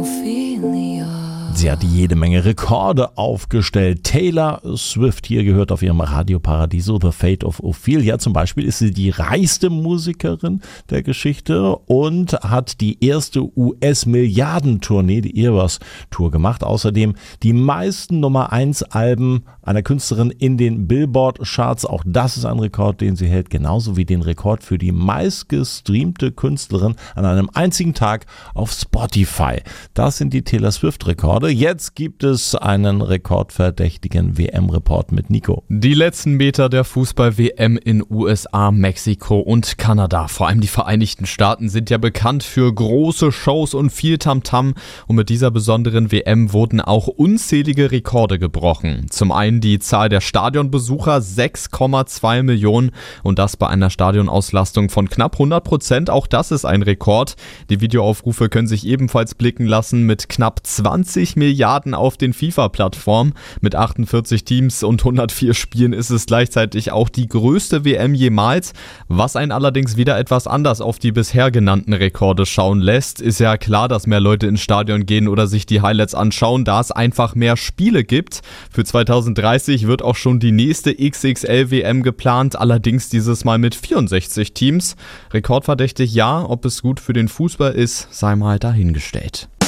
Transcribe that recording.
Sie hat jede Menge Rekorde aufgestellt. Taylor Swift hier gehört auf ihrem Radio Paradiso The Fate of Ophelia. Zum Beispiel ist sie die reichste Musikerin der Geschichte und hat die erste US-Milliardentournee, die Eras-Tour gemacht. Außerdem die meisten Nummer-1-Alben einer Künstlerin in den Billboard-Charts. Auch das ist ein Rekord, den sie hält. Genauso wie den Rekord für die meistgestreamte Künstlerin an einem einzigen Tag auf Spotify. Das sind die Taylor Swift-Rekorde. Jetzt gibt es einen rekordverdächtigen WM-Report mit Nico. Die letzten Meter der Fußball-WM in USA, Mexiko und Kanada. Vor allem die Vereinigten Staaten sind ja bekannt für große Shows und viel Tamtam. Und mit dieser besonderen WM wurden auch unzählige Rekorde gebrochen. Zum einen die Zahl der Stadionbesucher, 6,2 Millionen. Und das bei einer Stadionauslastung von knapp 100%. Auch das ist ein Rekord. Die Videoaufrufe können sich ebenfalls blicken lassen mit knapp 20 Milliarden auf den FIFA-Plattformen. Mit 48 Teams und 104 Spielen ist es gleichzeitig auch die größte WM jemals. Was einen allerdings wieder etwas anders auf die bisher genannten Rekorde schauen lässt, ist ja klar, dass mehr Leute ins Stadion gehen oder sich die Highlights anschauen, da es einfach mehr Spiele gibt. Für 2030 wird auch schon die nächste XXL-WM geplant, allerdings dieses Mal mit 64 Teams. Rekordverdächtig ja, ob es gut für den Fußball ist, sei mal dahingestellt.